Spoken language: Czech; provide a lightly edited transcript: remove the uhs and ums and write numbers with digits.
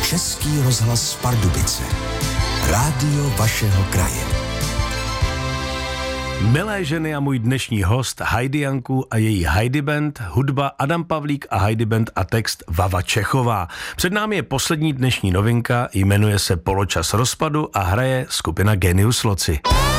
Český rozhlas Pardubice. Rádio vašeho kraje. Milé ženy a můj dnešní host Heidi Janku a její Heidi Band, hudba Adam Pavlík a Heidi Band a text Vava Čechová. Před námi je poslední dnešní novinka, jmenuje se Poločas rozpadu a hraje skupina Genius Loci.